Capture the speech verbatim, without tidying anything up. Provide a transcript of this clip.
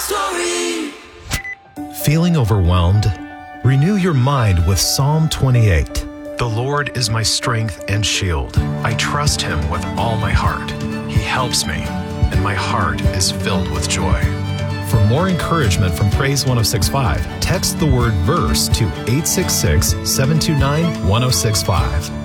story. Feeling overwhelmed? Renew your mind with Psalm twenty-eight. The Lord is my strength and shield. I trust him with all my heart. He helps me, and my heart is filled with joy. For more encouragement from Praise one oh six point five, text the word verse to eight six six, seven two nine, one oh six five.